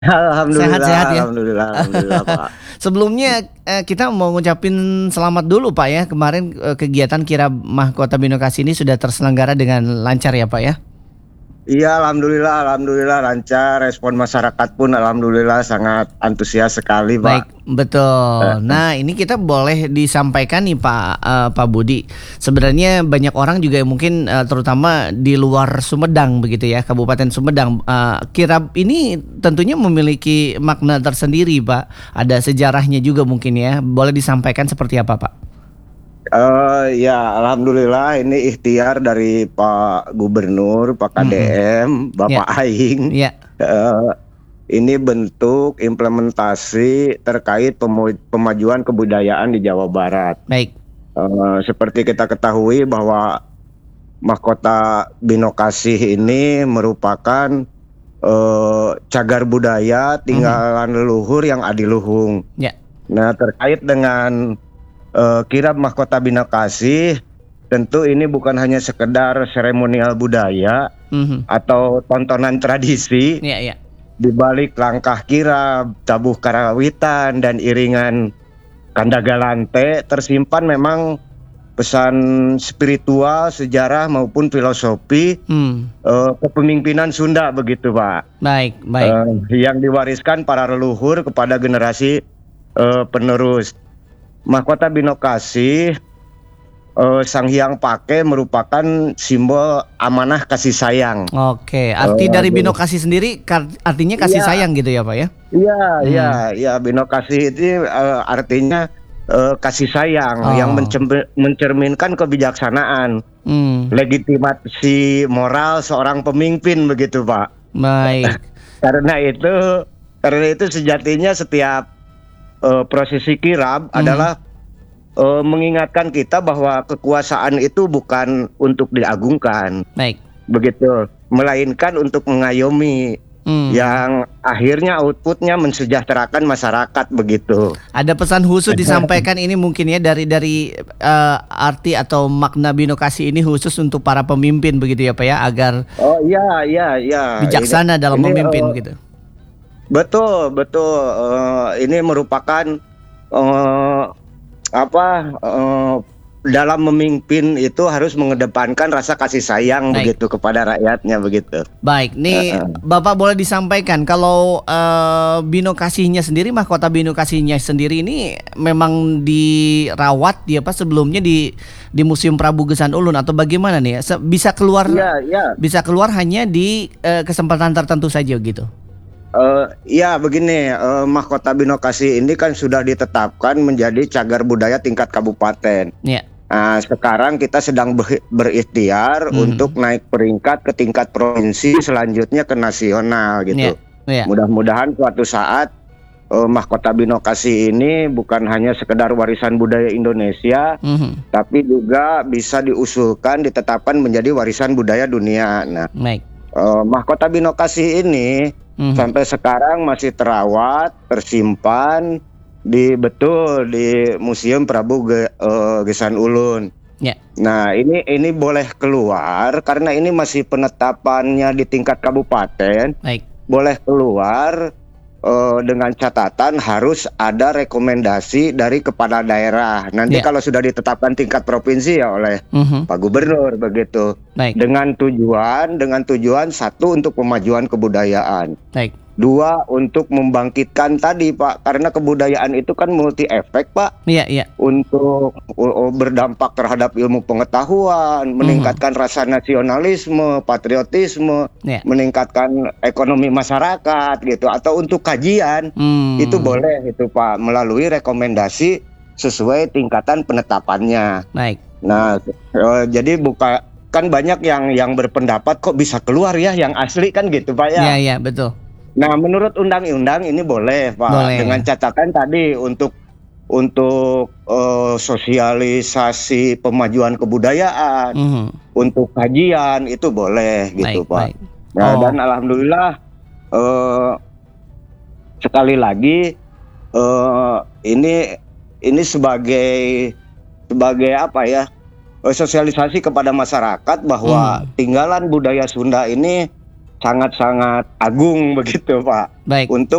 Sehat-sehat ya? Alhamdulillah, alhamdulillah, Pak. Sebelumnya, kita mau ngucapin selamat dulu Pak ya, kemarin, kegiatan Kirab Mahkota Binokasi ini sudah terselenggara dengan lancar ya Pak ya? Iya, alhamdulillah, alhamdulillah lancar. Respon masyarakat pun alhamdulillah sangat antusias sekali, Pak. Baik, betul. Eh, Nah, ini kita boleh disampaikan nih Pak Budi, sebenarnya banyak orang juga yang mungkin, terutama di luar Sumedang begitu ya, Kabupaten Sumedang, kirab ini tentunya memiliki makna tersendiri Pak, ada sejarahnya juga mungkin ya, boleh disampaikan seperti apa Pak? ya alhamdulillah ini ikhtiar dari Pak Gubernur, Pak Mhm, KDM, ya, Bapak Aing. ya, Eh, ini bentuk implementasi terkait pemajuan kebudayaan di Jawa Barat. baik, Seperti kita ketahui bahwa Mahkota Binokasih ini merupakan cagar budaya mhm, tinggalan leluhur yang adiluhung. ya, Nah, terkait dengan kirab Mahkota Binokasih, tentu ini bukan hanya sekedar seremonial budaya mhm, atau tontonan tradisi. iya iya, Di balik langkah kirab, tabuh karawitan, dan iringan kandagalante tersimpan memang pesan spiritual, sejarah maupun filosofi kepemimpinan Sunda begitu, Pak. baik baik, Yang diwariskan para leluhur kepada generasi penerus. Mahkota Binokasih, Sang Hyang Pake merupakan simbol amanah kasih sayang. oke, arti dari Jadi, binokasi sendiri artinya kasih iya, sayang gitu ya Pak ya? iya, iya, Mmm, iya. Binokasih itu artinya kasih sayang yang oh, mencerminkan kebijaksanaan, mmm, legitimasi moral seorang pemimpin begitu, Pak. baik, Karena itu, karena itu sejatinya setiap prosesi kirab mhm, adalah mengingatkan kita bahwa kekuasaan itu bukan untuk diagungkan, baik, begitu, melainkan untuk mengayomi, mmm. yang akhirnya outputnya mensejahterakan masyarakat begitu. Ada pesan khusus disampaikan ini mungkin ya arti atau makna binokasi ini khusus untuk para pemimpin begitu ya Pak ya, agar Oh iya, iya, iya. bijaksana dalam Ini memimpin begitu? betul, betul. Ini merupakan eh, apa? Dalam memimpin itu harus mengedepankan rasa kasih sayang Baik. begitu kepada rakyatnya begitu. Baik, nih Heeh. Bapak boleh disampaikan kalau, binokasinya sendiri, mahkota binokasinya sendiri ini memang dirawat ya Pak sebelumnya di Museum Prabu Gesan Ulun atau bagaimana nih ya? Iya, iya. Bisa keluar hanya di, kesempatan tertentu saja gitu? Iya begini, Mahkota Binokasi ini kan sudah ditetapkan menjadi cagar budaya tingkat kabupaten. Iya, Nah, sekarang kita sedang berikhtiar untuk mhm, naik peringkat ke tingkat provinsi, selanjutnya ke nasional iya gitu. iya, Mudah-mudahan suatu saat Mahkota Binokasi ini bukan hanya sekedar warisan budaya Indonesia, mhm, tapi juga bisa diusulkan ditetapkan menjadi warisan budaya dunia. Nah, baik, Mahkota Binokasi ini mhm, sampai sekarang masih terawat, tersimpan di Museum Gesan Ulun. iya, Nah, ini boleh keluar karena ini masih penetapannya di tingkat kabupaten, baik, boleh keluar dengan catatan harus ada rekomendasi dari kepala daerah. Nanti iya, kalau sudah ditetapkan tingkat provinsi ya oleh mhm, Pak Gubernur begitu. baik Dengan tujuan satu untuk pemajuan kebudayaan. baik, Dua, untuk membangkitkan tadi Pak, karena kebudayaan itu kan multi efek Pak, iya iya, untuk berdampak terhadap ilmu pengetahuan, mhm, meningkatkan rasa nasionalisme, patriotisme, iya, meningkatkan ekonomi masyarakat gitu, atau untuk kajian, itu mmm, boleh itu Pak, melalui rekomendasi sesuai tingkatan penetapannya. baik, Nah, jadi kan banyak yang berpendapat kok bisa keluar ya yang asli kan gitu Pak iya ya. iya, betul, Nah, menurut undang-undang ini boleh, Pak, dengan boleh, catatan tadi untuk sosialisasi pemajuan kebudayaan, mhm, untuk kajian itu boleh gitu, baik Pak. baik, Nah, oh, dan alhamdulillah eh, sekali lagi eh, ini ini sebagai apa ya? Sosialisasi kepada masyarakat bahwa mhm, tinggalan budaya Sunda ini sangat-sangat agung begitu Pak. Baik. Untuk